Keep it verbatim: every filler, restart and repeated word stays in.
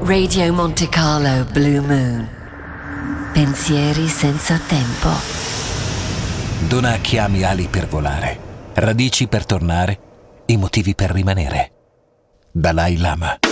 Radio Monte Carlo Blue Moon. Pensieri senza tempo. Dona a chi ami ali per volare, radici per tornare, i motivi per rimanere. Dalai Lama.